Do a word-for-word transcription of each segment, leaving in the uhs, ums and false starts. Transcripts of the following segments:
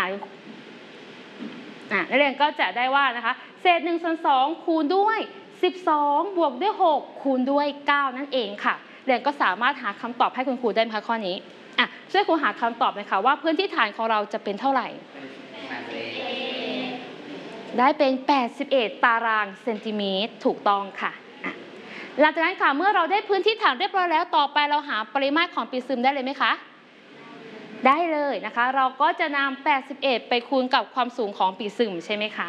อ่ะนักเรียนก็จะได้ว่านะคะเศษหนึ่งส่วนสองคูณด้วยสิบสองบวกด้วยหกคูณด้วยเก้านั่นเองค่ะเรียนก็สามารถหาคำตอบให้คุณครูได้ไหมคะข้อนี้อ่ะช่วยครูหาคำตอบหน่อยค่ะว่าพื้นที่ฐานของเราจะเป็นเท่าไหร่ได้เป็นแปดสิบเอ็ดตารางเซนติเมตรถูกต้องค่ะหลังจากนั้นค่ะเมื่อเราได้พื้นที่ฐานเรียบร้อยแล้วต่อไปเราหาปริมาตรของปีซึมได้เลยไหมคะได้เลยนะคะเราก็จะนำแปดสิบเอ็ดไปคูณกับความสูงของปีซึมใช่ไหมคะ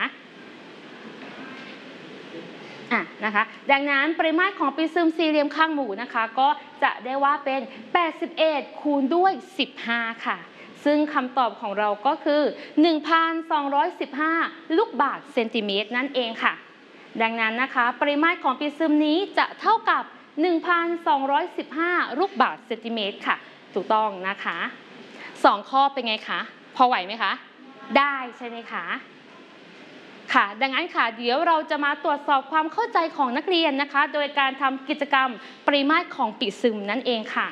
อ่ะนะคะดังนั้นปริมาตรของปีซึมสี่เหลี่ยมข้างหมู่นะคะก็จะได้ว่าเป็นแปดสิบเอ็ดคูณด้วยสิบห้าค่ะซึ่งคำตอบของเราก็คือ หนึ่งพันสองร้อยสิบห้า ลูกบาศก์เซนติเมตรนั่นเองค่ะดังนั้นนะคะปริมาตรของปีซึมนี้จะเท่ากับ หนึ่งพันสองร้อยสิบห้า ลูกบาศก์เซนติเมตรค่ะถูกต้องนะคะสองข้อเป็นไงคะพอไหวไหมคะได้ใช่ไหมคะค่ะดังนั้นค่ะเดี๋ยวเราจะมาตรวจสอบความเข้าใจของนักเรียนนะคะโดยการทำกิจกรรมปริมาตรของปีซึมนั่นเองค่ะ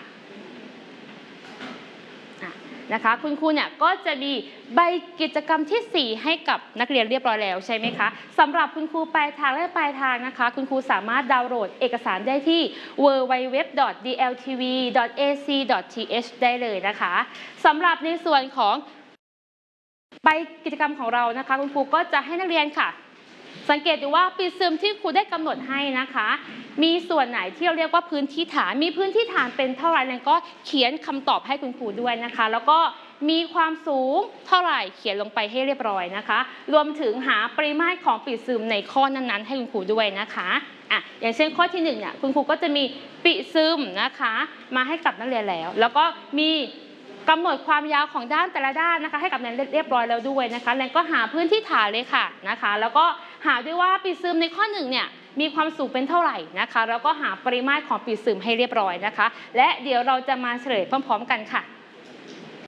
นะคะคุณครูเนี่ยก็จะมีใบกิจกรรมที่สี่ให้กับนักเรียนเรียบร้อยแล้วใช่ไหมคะสำหรับคุณครูปลายทางและปลายทางนะคะคุณครูสามารถดาวน์โหลดเอกสารได้ที่ ดับเบิลยู ดับเบิลยู ดับเบิลยู ดอท ดี แอล ที วี ดอท เอ ซี ดอท ที เอช ได้เลยนะคะสำหรับในส่วนของใบกิจกรรมของเรานะคะคุณครูก็จะให้นักเรียนค่ะสังเกตดูว่าปีซึมที่ครูได้กำหนดให้นะคะมีส่วนไหนที่เราเรียกว่าพื้นที่ฐานมีพื้นที่ฐานเป็นเท่าไหร่แล้วก็เขียนคำตอบให้คุณครูด้วยนะคะแล้วก็มีความสูงเท่าไหร่เขียนลงไปให้เรียบร้อยนะคะรวมถึงหาปริมาตรของปีซึมในข้อนั้นๆให้คุณครูด้วยนะคะอ่ะอย่างเช่นข้อที่หนึ่งเนี่ยคุณครูก็จะมีปีซึมนะคะมาให้กับนักเรียนแล้วแล้วก็มีกำหนดความยาวของด้านแต่ละด้านนะคะให้กับนักเรียนเรียบร้อยแล้วด้วยนะคะแล้วก็หาพื้นที่ฐานเลยค่ะนะคะแล้วก็หาด้วยว่าปีซึมในข้อหนึ่งเนี่ยมีความสูงเป็นเท่าไหร่นะคะแล้วก็หาปริมาตรของปีซึมให้เรียบร้อยนะคะและเดี๋ยวเราจะมาเฉลยพร้อมๆกันค่ะ